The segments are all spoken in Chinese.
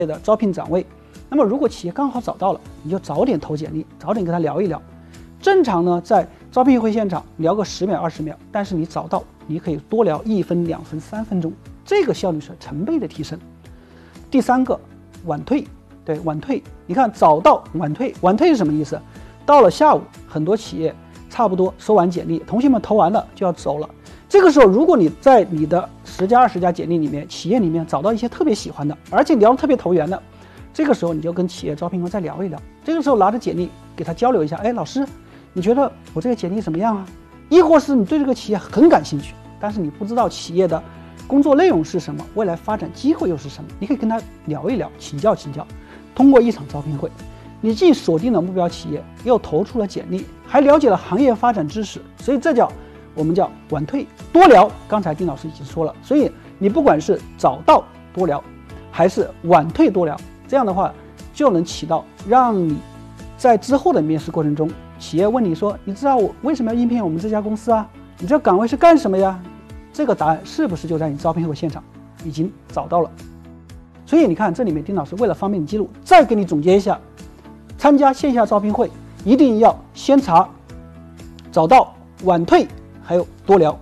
的招聘岗位。那么如果企业刚好找到了，你就早点投简历，早点跟他聊一聊。正常呢，在招聘会现场聊个10秒、20秒，但是你早到，你可以多聊1分、2分、3分钟，这个效率是成倍的提升。第3个，晚退。对，晚退，你看早到晚退，晚退是什么意思？到了下午，很多企业差不多收完简历，同学们投完了就要走了。这个时候，如果你在你的10家、20家简历里面，企业里面找到一些特别喜欢的，而且聊得特别投缘的，这个时候你就跟企业招聘官再聊一聊。这个时候拿着简历给他交流一下，哎，老师，你觉得我这个简历怎么样啊？亦或是你对这个企业很感兴趣，但是你不知道企业的工作内容是什么，未来发展机会又是什么，你可以跟他聊一聊，请教。通过一场招聘会，你既锁定了目标企业，又投出了简历，还了解了行业发展知识，所以这我们叫晚退多聊。刚才丁老师已经说了，所以你不管是早到多聊，还是晚退多聊，这样的话就能起到让你在之后的面试过程中，企业问你说，你知道我为什么要应聘我们这家公司啊？你这岗位是干什么呀？这个答案是不是就在你招聘会现场已经找到了？所以你看，这里面丁老师为了方便你记录，再给你总结一下：参加线下招聘会一定要先查、早到、晚退，还有多聊。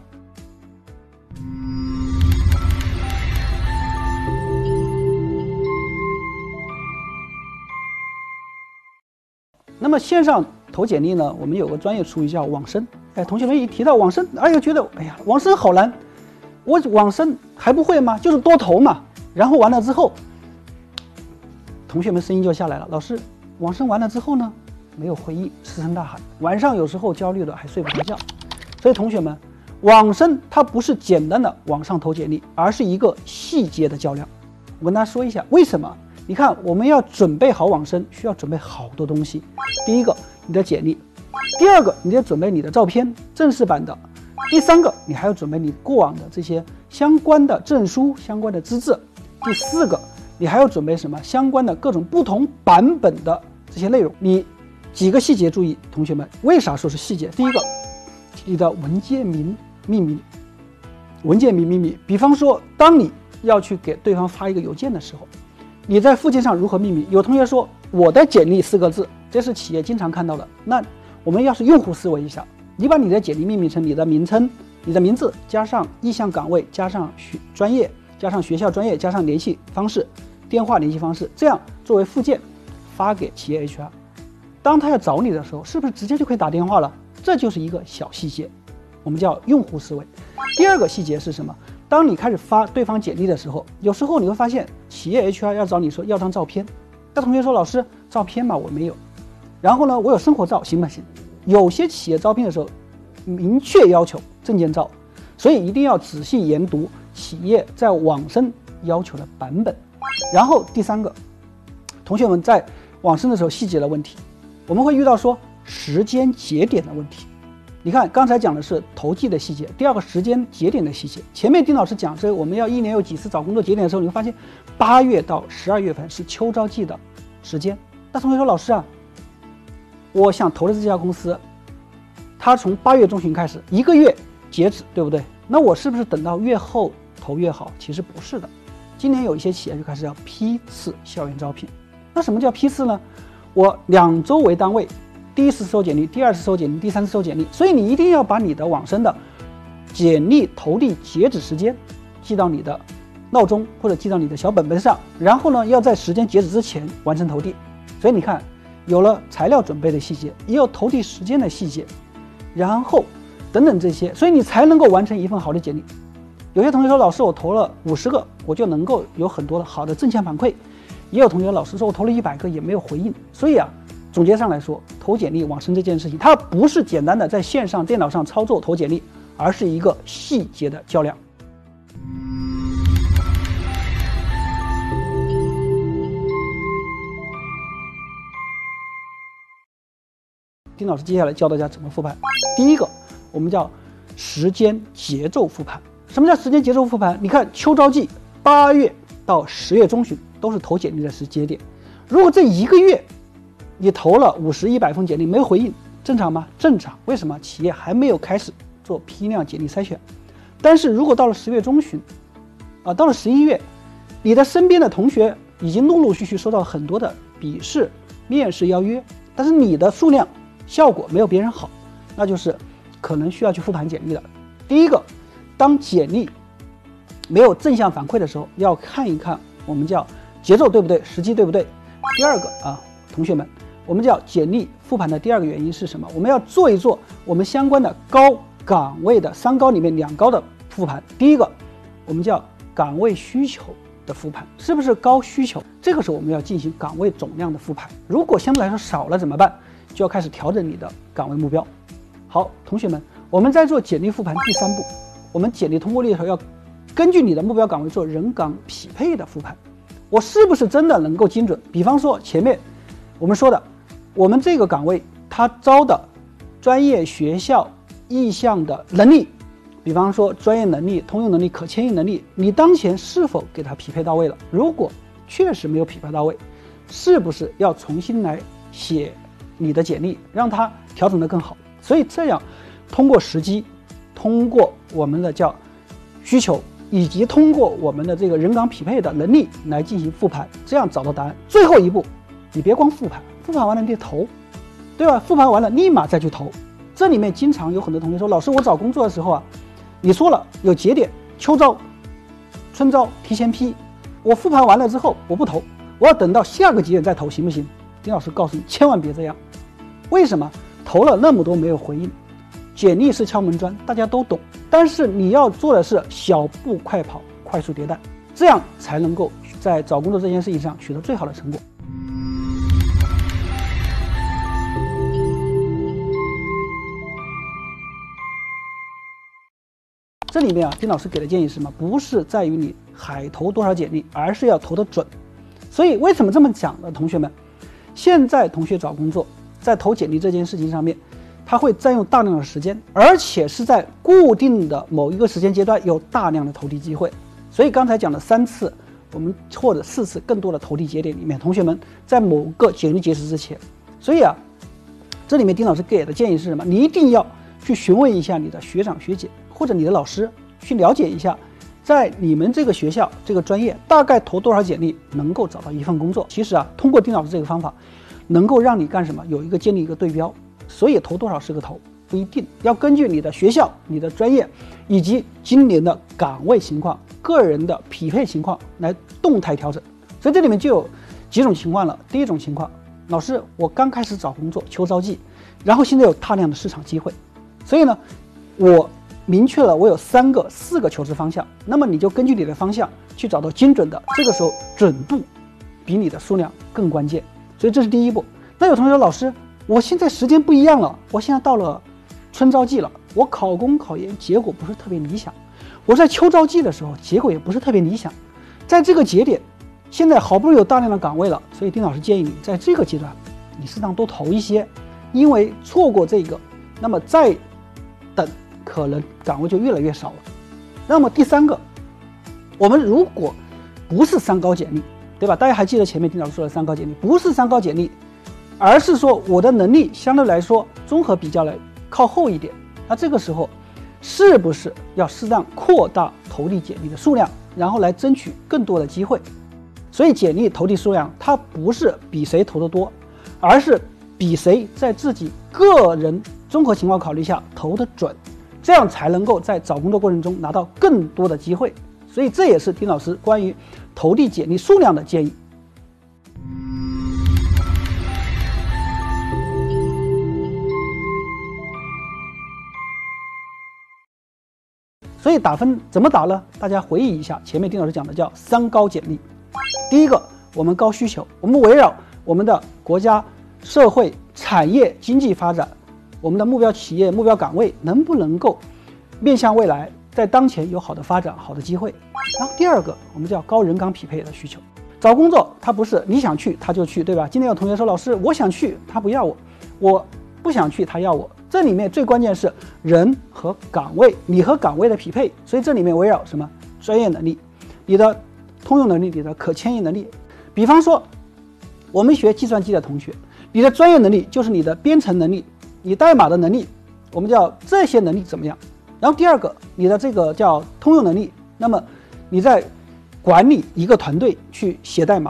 那么线上投简历呢，我们有个专业术语叫网申。哎，同学们一提到网申，哎呀，觉得哎呀，网申好难，我网申还不会吗？就是多投嘛。然后完了之后，同学们声音就下来了，老师，网申完了之后呢，没有回应，石沉大海，晚上有时候焦虑的还睡不着觉。所以同学们，网申它不是简单的网上投简历，而是一个细节的较量。我跟大家说一下为什么。你看，我们要准备好网申，需要准备好多东西。第一个，你的简历；第二个，你得准备你的照片，正式版的；第3个，你还要准备你过往的这些相关的证书、相关的资质；第4个，你还要准备什么？相关的各种不同版本的这些内容。你几个细节注意，同学们，为啥说是细节？第一个，你的文件名命名，文件名命名。比方说，当你要去给对方发一个邮件的时候，你在附件上如何命名？有同学说我的简历4个字，这是企业经常看到的。那我们要是用户思维一下，你把你的简历命名成你的名称、你的名字加上意向岗位加上专业加上学校专业加上联系方式、电话联系方式，这样作为附件发给企业 HR。当他要找你的时候，是不是直接就可以打电话了？这就是一个小细节，我们叫用户思维。第2个细节是什么？当你开始发对方简历的时候，有时候你会发现企业 HR 要找你说要张照片，那同学说老师照片嘛我没有，然后呢我有生活照行不行？有些企业招聘的时候明确要求证件照，所以一定要仔细研读企业在网申要求的版本。然后第3个，同学们在网申的时候细节的问题，我们会遇到说时间节点的问题。你看，刚才讲的是投递的细节，第2个时间节点的细节。前面丁老师讲这个，我们要1年有几次找工作节点的时候，你会发现8月到12月份是秋招季的时间。那同学说，老师啊，我想投的这家公司，它从8月中旬开始1个月截止，对不对？那我是不是等到越后投越好？其实不是的。今年有一些企业就开始要批次校园招聘。那什么叫批次呢？我2周为单位。第1次收简历，第2次收简历，第3次收简历，所以你一定要把你的网申的简历投递截止时间记到你的闹钟或者记到你的小本本上，然后呢要在时间截止之前完成投递。所以你看，有了材料准备的细节，也有投递时间的细节，然后等等这些，所以你才能够完成一份好的简历。有些同学说，老师我投了50个，我就能够有很多的好的正向反馈。也有同学老师说我投了100个也没有回应。所以啊，总结上来说，投简历网申这件事情，它不是简单的在线上电脑上操作投简历，而是一个细节的较量。丁老师接下来教大家怎么复盘。第1个，我们叫时间节奏复盘。什么叫时间节奏复盘？你看秋招季8月到10月中旬都是投简历的时间点，如果这1个月你投了50、100封简历没有回应，正常吗？正常。为什么？企业还没有开始做批量简历筛选。但是如果到了10月中旬，到了11月，你的身边的同学已经陆陆续续收到很多的笔试、面试邀约，但是你的数量效果没有别人好，那就是可能需要去复盘简历了。第一个，当简历没有正向反馈的时候，要看一看我们叫节奏对不对，时机对不对。第二个啊，同学们，我们叫简历复盘的第二个原因是什么？我们要做一做我们相关的高岗位的3高里面2高的复盘。第一个，我们叫岗位需求的复盘，是不是高需求？这个时候我们要进行岗位总量的复盘。如果相对来说少了怎么办？就要开始调整你的岗位目标。好，同学们，我们在做简历复盘第3步，我们简历通过率的时候要根据你的目标岗位做人岗匹配的复盘。我是不是真的能够精准？比方说前面我们说的，我们这个岗位它招的专业学校意向的能力，比方说专业能力、通用能力、可迁移能力，你当前是否给它匹配到位了？如果确实没有匹配到位，是不是要重新来写你的简历，让它调整得更好？所以这样通过时机，通过我们的叫需求，以及通过我们的这个人岗匹配的能力来进行复盘，这样找到答案。最后一步，你别光复盘，复盘完了你得投，对吧？复盘完了立马再去投。这里面经常有很多同学说，老师我找工作的时候啊，你说了有节点，秋招、春招提前批，我复盘完了之后我不投，我要等到下个节点再投，行不行？丁老师告诉你，千万别这样。为什么？投了那么多没有回应，简历是敲门砖，大家都懂，但是你要做的是小步快跑，快速迭代，这样才能够在找工作这件事情上取得最好的成果。这里面啊，丁老师给的建议是什么？不是在于你海投多少简历，而是要投得准。所以为什么这么讲呢？同学们，现在同学找工作，在投简历这件事情上面，它会占用大量的时间，而且是在固定的某一个时间阶段有大量的投递机会。所以刚才讲的3次，我们或者4次更多的投递节点里面，同学们在某个简历截止之前，所以啊，这里面丁老师给的建议是什么？你一定要去询问一下你的学长学姐或者你的老师，去了解一下，在你们这个学校这个专业大概投多少简历能够找到一份工作。其实啊，通过丁老师这个方法，能够让你干什么？有一个建立一个对标。所以投多少是个头，不一定，要根据你的学校、你的专业以及今年的岗位情况、个人的匹配情况来动态调整。所以这里面就有几种情况了。第一种情况，老师我刚开始找工作，秋招季，然后现在有大量的市场机会，所以呢，我明确了我有4个求职方向，那么你就根据你的方向去找到精准的，这个时候准度比你的数量更关键。所以这是第一步。那有同学说，老师我现在时间不一样了，我现在到了春招季了，我考公考研结果不是特别理想，我在秋招季的时候结果也不是特别理想，在这个节点现在好不容易有大量的岗位了，所以丁老师建议你在这个阶段你适当多投一些，因为错过这个，那么再等可能岗位就越来越少了。那么第3个，我们如果不是3高简历，对吧？大家还记得前面丁老师说的3高简历，不是3高简历，而是说我的能力相对来说综合比较来靠后一点，那这个时候是不是要适当扩大投递简历的数量，然后来争取更多的机会？所以简历投递数量它不是比谁投得多，而是比谁在自己个人综合情况考虑下投得准，这样才能够在找工作过程中拿到更多的机会。所以这也是丁老师关于投递简历数量的建议。所以打分怎么打呢？大家回忆一下，前面丁老师讲的叫3高简历。第一个，我们高需求，我们围绕我们的国家、社会、产业、经济发展，我们的目标企业、目标岗位能不能够面向未来，在当前有好的发展、好的机会。然后第二个，我们叫高人岗匹配的需求。找工作它不是你想去他就去，对吧？今天有同学说，老师我想去他不要我，我不想去他要我。这里面最关键是人和岗位，你和岗位的匹配。所以这里面围绕什么？专业能力，你的通用能力，你的可迁移能力。比方说我们学计算机的同学，你的专业能力就是你的编程能力，你代码的能力，我们叫这些能力怎么样。然后第二个，你的这个叫通用能力，那么你在管理一个团队去写代码，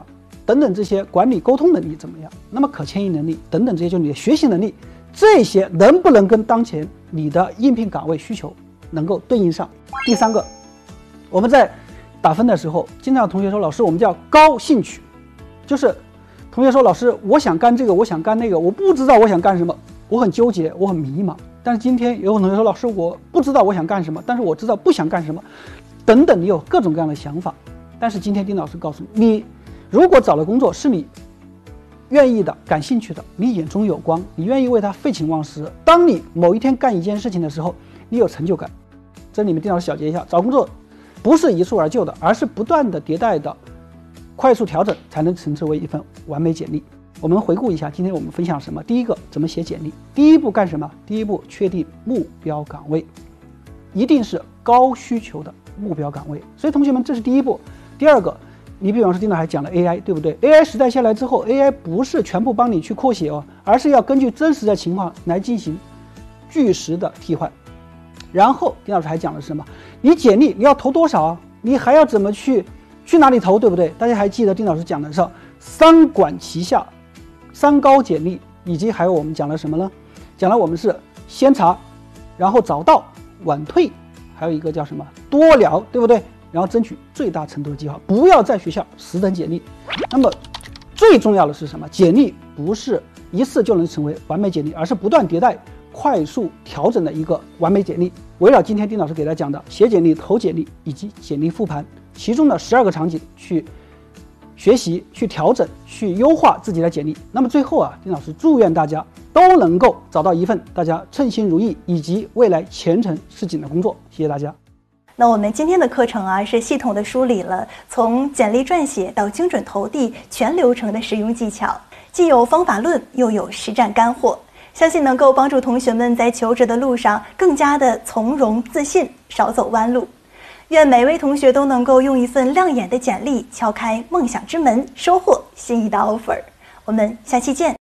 等等这些管理沟通能力怎么样？那么可迁移能力等等这些就是你的学习能力，这些能不能跟当前你的应聘岗位需求能够对应上？第三个，我们在打分的时候，经常有同学说老师我们叫高兴趣，就是同学说老师我想干这个我想干那个，我不知道我想干什么，我很纠结我很迷茫。但是今天有同学说老师我不知道我想干什么，但是我知道不想干什么等等，你有各种各样的想法。但是今天丁老师告诉你，你如果找的工作是你愿意的感兴趣的，你眼中有光，你愿意为它废寝忘食，当你某一天干一件事情的时候你有成就感。这里面丁老师小结一下，找工作不是一蹴而就的，而是不断的迭代的快速调整才能成为一份完美简历。我们回顾一下今天我们分享什么。第一个，怎么写简历。第一步干什么？第一步确定目标岗位，一定是高需求的目标岗位。所以同学们，这是第一步。第二个，你比方说丁老师还讲了 AI， 对不对？ AI 时代下来之后， AI 不是全部帮你去扩写而是要根据真实的情况来进行据实的替换。然后丁老师还讲的是什么？你简历你要投多少你还要怎么去哪里投，对不对？大家还记得丁老师讲的是三管齐下，三高简历，以及还有我们讲了什么呢？讲了我们是先查，然后找到，晚退，还有一个叫什么多聊，对不对？然后争取最大程度的绩效，不要在学校死等简历。那么最重要的是什么？简历不是一次就能成为完美简历，而是不断迭代快速调整的一个完美简历。围绕今天丁老师给大家讲的写简历、投简历以及简历复盘其中的12个场景去学习、去调整、去优化自己的简历。那么最后丁老师祝愿大家都能够找到一份大家称心如意以及未来前程似锦的工作。谢谢大家。 那我们今天的课程是系统的梳理了从简历撰写到精准投递全流程的实用技巧，既有方法论又有实战干货，相信能够帮助同学们在求职的路上更加的从容自信，少走弯路。愿每位同学都能够用一份亮眼的简历敲开梦想之门，收获心仪的 offer。我们下期见。